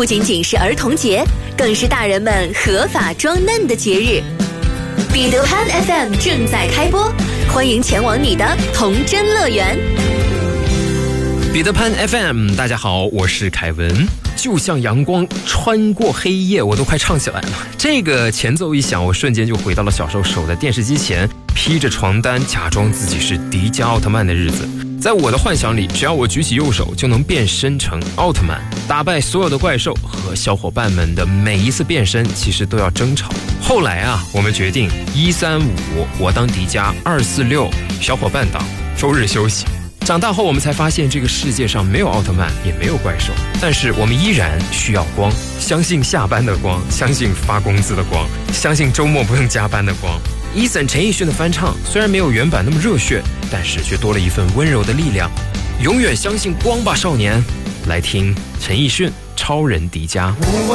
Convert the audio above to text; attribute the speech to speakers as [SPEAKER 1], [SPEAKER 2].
[SPEAKER 1] 不仅仅是儿童节，更是大人们合法装嫩的节日。彼得潘 FM 正在开播，欢迎前往你的童真乐园。
[SPEAKER 2] 彼得潘 FM， 大家好，我是凯文。就像阳光穿过黑夜，我都快唱起来了。这个前奏一响，我瞬间就回到了小时候守在电视机前，披着床单假装自己是迪迦奥特曼的日子。在我的幻想里，只要我举起右手就能变身成奥特曼，打败所有的怪兽，和小伙伴们的每一次变身其实都要争吵。后来啊，我们决定135我当迪迦，246小伙伴党，周日休息。长大后我们才发现，这个世界上没有奥特曼，也没有怪兽，但是我们依然需要光，相信下班的光，相信发工资的光，相信周末不用加班的光。Eason 陈奕迅的翻唱虽然没有原版那么热血，但是却多了一份温柔的力量。永远相信光吧少年，来听陈奕迅超人迪迦。